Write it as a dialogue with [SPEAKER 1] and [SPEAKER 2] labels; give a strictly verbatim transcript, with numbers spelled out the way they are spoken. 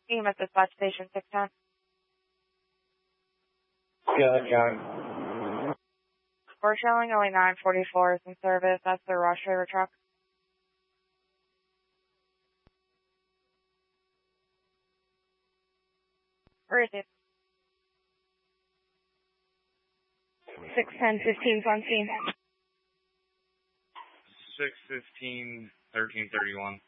[SPEAKER 1] E M S dispatch station six ten.
[SPEAKER 2] Yeah, John.
[SPEAKER 1] We're showing only nine forty-four is in service. That's the rush river truck. Where is it? six ten fifteen on scene.
[SPEAKER 3] six fifteen thirteen thirty-one.